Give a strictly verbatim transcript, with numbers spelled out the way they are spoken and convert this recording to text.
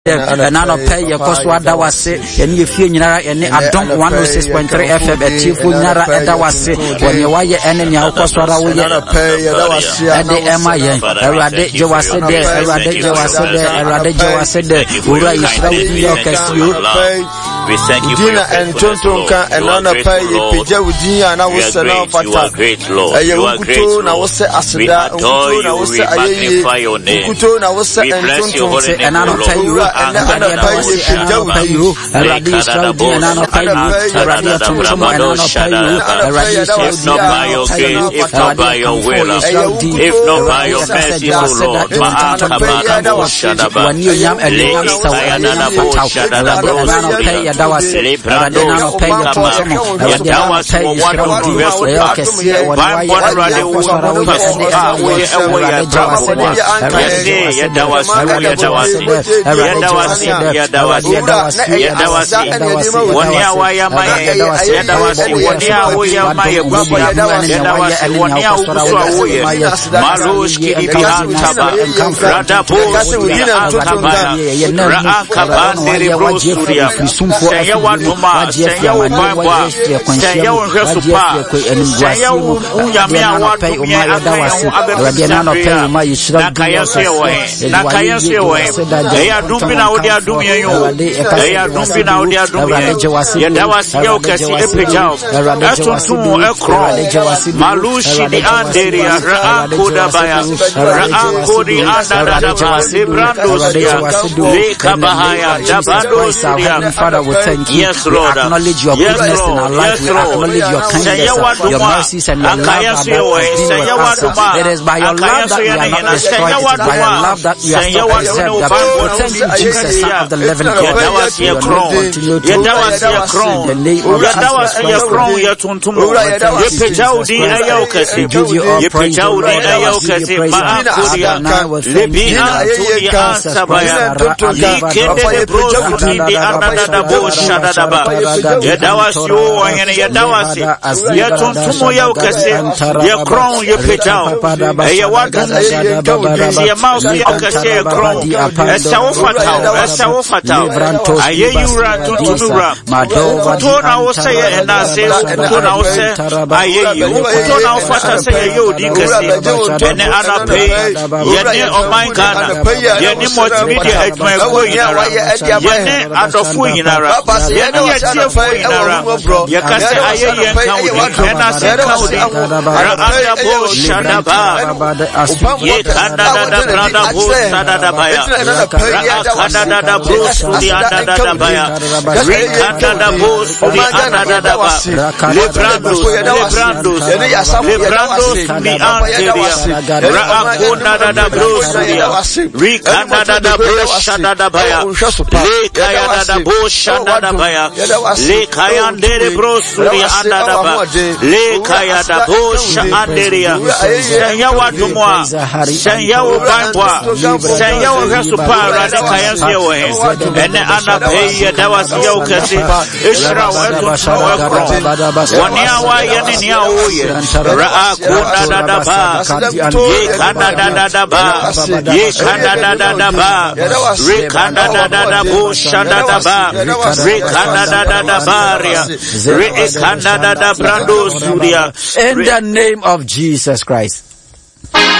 and I pay your cost what that was say, and you feel Nara and I don't one oh six point three F M at Chief Nara and that was say when you wire enemy of course what I will pay that was and the M I A Rade Joa said there, Rade Joa said there, Rade Joa said there, Ura is we thank you for your faithfulness, Lord. You are great, Lord. You are great, you are great, Lord. You are great, Lord. We adore you, we magnify your name. We bless your holy name, Lord. And I pay you, and if not by your grace, if not by your will, if not by your mercy, Lord, Malushi di Anderia, Raakoda Baya, Raakodi Andaraba, Librandosia, Leka Bahaya, Jabandosia. Father, we thank you. Yes, Lord. We acknowledge your goodness in our life. We acknowledge your kindness, your mercies, and your love that with us. It is by your love that we are not destroyed. It is by your love that we are still preserved. We thank you, Jesus, Son of the living God. That was your crown. That was your crown. That was your crown. Your tuntum. You pejaudi ayokasi. We give you all praise. You pejaudi ayokasi. Maakudia. Lebi antudi ansabaya. Likende brosu di anada bosha daba. Yadawas yo and yadawasi. Yatuntumo yaokasi. Your crown you pejao. Ayawadu. Your mouse yaokasi your crown. Esawofata. Esawofata. Ayeyura tuntumura. Kutona osaya enase. Kutona osaya. Ayeyu. Kutona ofata say yo dikasi. Ene anape. Yene omaingana. Yene multimedia ekmeko inara. Yene adofu inara. Yene yachiefu inara. Yakase ayeyu enkaudi. Ena sekaudi. Raanda bo shadaba. Ye kanda da brada bo shadabaya. Raakanda da bo sudi anda baya. Rekanda da bo sudi anda da ba. Lebrandos, lebrandos, lebrandos di anteria. Raakunda da bro sudia. Rekanda da bro shada baya. Lekaya da bo shada baya. Lekaya ndere bro sudia anda da ba. Lekaya da bo shanderia. Senya watu mwa. Senya ubangwa. Senya ukasupara da kaya sewe. Ene anapeya da wasiya ukasi. Ishra wetu tuwekro. Wania wa yene niya uye. Raakuna da da ba. Ye kanda da da da ba. Ye kanda da da da ba. Rekanda da da da bo shanda da ba. Rekanda da da da ba. Rekanda da da brando sudia. In the name of Jesus Christ.